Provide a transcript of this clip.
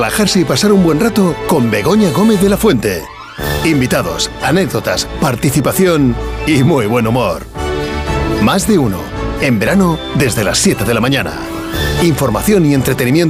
relajarse y pasar un buen rato con Begoña Gómez de la Fuente. Invitados, anécdotas, participación y muy buen humor. Más de uno. En verano, desde las 7 de la mañana. Información y entretenimiento